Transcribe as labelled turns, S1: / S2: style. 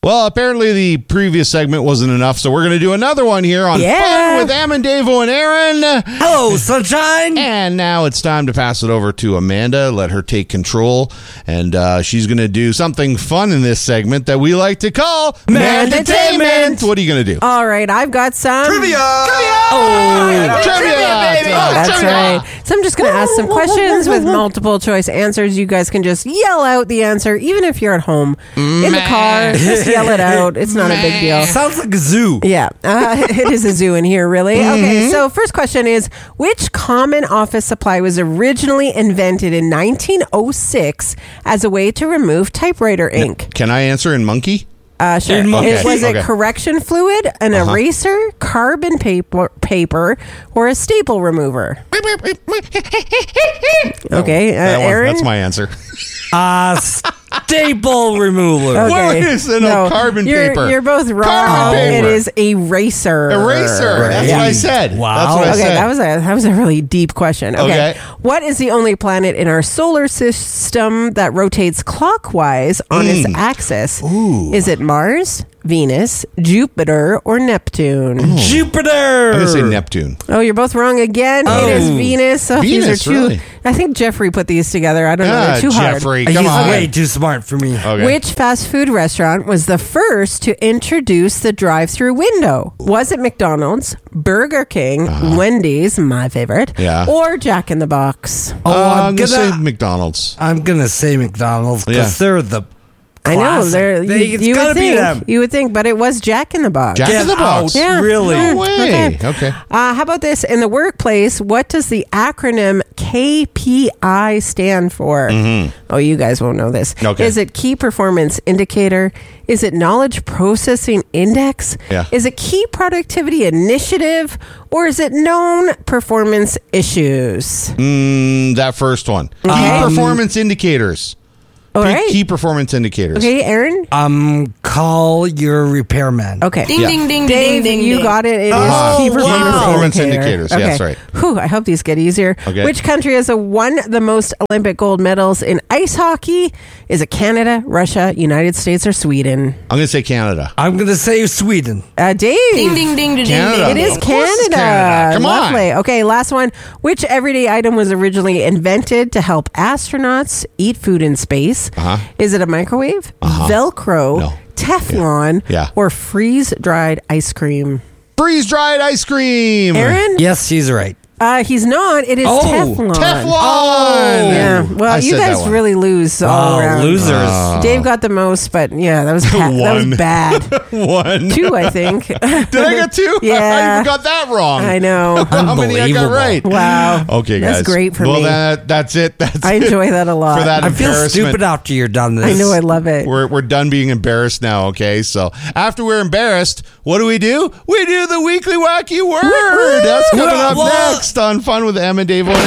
S1: Well, apparently the previous segment wasn't enough, so we're going to do another one here on Fun with Am and Davo and Aaron.
S2: Hello, sunshine.
S1: And now it's time to pass it over to Amanda, let her take control, and she's going to do something fun in this segment that we like to call Mantertainment. What are you going to do?
S3: All right, I've got some...
S2: Trivia.
S1: Trivia, baby.
S3: That's
S1: Trivia.
S3: right. So I'm just going to ask some questions with multiple choice answers. You guys can just yell out the answer, even if you're at home, in the car. Just yell it out. It's not a big deal.
S2: Sounds like a zoo.
S3: Yeah, it is a zoo in here, really. Okay, so first question is, which common office supply was originally invented in 1906 as a way to remove typewriter ink?
S1: Can I answer in monkey?
S3: Sure.
S1: Okay,
S3: Was it
S1: okay.
S3: correction fluid, an eraser, carbon paper, or a staple remover? Okay, Aaron?
S1: That's my answer.
S2: Staple remover.
S3: Okay.
S1: What is it?
S3: No,
S1: Carbon
S3: you're,
S1: paper.
S3: You're both wrong.
S1: Carbon paper.
S3: It is eraser.
S1: Eraser. That's what I said.
S2: Wow.
S1: That's what I
S3: Okay,
S1: said.
S3: that was a really deep question. Okay.
S1: Okay.
S3: What is the only planet in our solar system that rotates clockwise on its axis? Is it Mars, Venus, Jupiter, or Neptune?
S2: Jupiter.
S1: I'm going to say Neptune.
S3: Oh, you're both wrong again. It is Venus. Oh,
S1: Venus,
S3: these are too.
S1: really?
S3: I think Jeffrey put these together. I don't know. They're too
S1: Jeffrey,
S3: hard.
S1: come
S2: He's
S1: on.
S2: way too smart for me.
S1: Okay.
S3: Which fast food restaurant was the first to introduce the drive-through window? Was it McDonald's, Burger King, Wendy's, my favorite, or Jack in the Box?
S1: I'm going to say McDonald's.
S2: I'm gonna say McDonald's because
S1: Yeah.
S2: they're the.
S3: I know.
S2: classic.
S3: You
S2: It's gotta
S3: would
S2: be
S3: think.
S2: them.
S3: You would think, but it was Jack in the Box.
S1: Jack in the
S2: Get
S1: Box.
S2: out.
S3: Yeah.
S2: Really?
S1: No way. Okay.
S3: How about this? In the workplace, what does the acronym KPI stand for? Oh, you guys won't know this.
S1: Okay.
S3: Is it Key Performance Indicator? Is it Knowledge Processing Index?
S1: Yeah.
S3: Is it Key Productivity Initiative? Or is it Known Performance Issues?
S1: That first one.
S3: Okay.
S1: Key performance indicators.
S3: All right.
S1: Key performance indicators.
S3: Okay, Aaron?
S2: Call your repairman.
S3: Okay.
S1: Yeah.
S3: Dave, you got it. It is Key
S1: Performance Indicators.
S3: Okay.
S1: Yes, right.
S3: Whew, I hope these get easier.
S1: Okay.
S3: Which country has won the most Olympic gold medals in ice hockey? Is it Canada, Russia, United States, or Sweden?
S1: I'm going to say Canada.
S2: I'm gonna say Sweden.
S3: Dave.
S1: Canada.
S3: It is
S1: Of course it's
S3: Canada.
S1: Canada. Come on.
S3: Lovely. Okay, last one. Which everyday item was originally invented to help astronauts eat food in space? Is it a microwave, Velcro,
S1: No.
S3: Teflon,
S1: Yeah.
S3: or freeze-dried ice cream?
S1: Freeze-dried ice cream.
S3: Aaron?
S2: Yes, he's right.
S3: He's not. It is Teflon.
S1: Teflon.
S3: Yeah. Well,
S1: I
S3: you
S1: said that
S3: guys
S1: one.
S3: really lose all around.
S2: Losers.
S3: Dave got the most, but yeah, that was that
S1: One.
S3: was bad.
S1: One.
S3: 2, I think.
S1: Did I get 2?
S3: Yeah.
S1: I even got that wrong.
S3: I know.
S1: How many I got
S2: Unbelievable.
S1: right?
S3: Wow.
S1: Okay, guys.
S3: That's great for
S1: well,
S3: me.
S1: That's it. That's
S3: I
S1: it
S3: enjoy that a lot.
S1: for that
S2: I feel
S1: embarrassment.
S2: stupid after you're done this.
S3: I know. I love it.
S1: We're done being embarrassed now, okay? So after we're embarrassed, what do? We do the weekly wacky word. That's coming up
S2: What?
S1: next on Fun with Em and Dave.